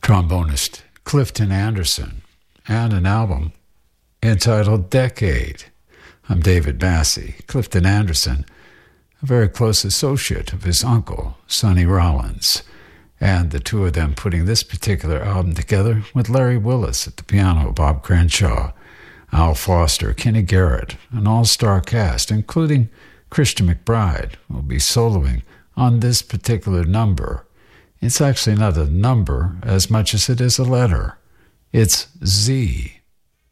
trombonist Clifton Anderson, and an album entitled Decade. I'm David Massey. Clifton Anderson, a very close associate of his uncle, Sonny Rollins, and the two of them putting this particular album together with Larry Willis at the piano, Bob Crenshaw, Al Foster, Kenny Garrett, an all-star cast, including Christian McBride, who will be soloing on this particular number. It's actually not a number as much as it is a letter. It's Z.